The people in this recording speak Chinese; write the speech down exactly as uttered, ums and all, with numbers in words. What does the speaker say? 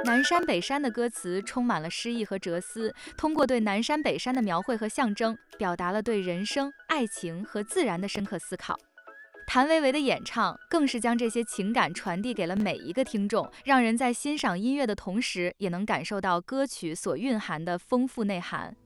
南山北山的歌词充满了诗意和哲思，通过对南山北山的描绘和象征，表达了对人生、爱情和自然的深刻思考。谭维维的演唱更是将这些情感传递给了每一个听众，让人在欣赏音乐的同时，也能感受到歌曲所蕴含的丰富内涵。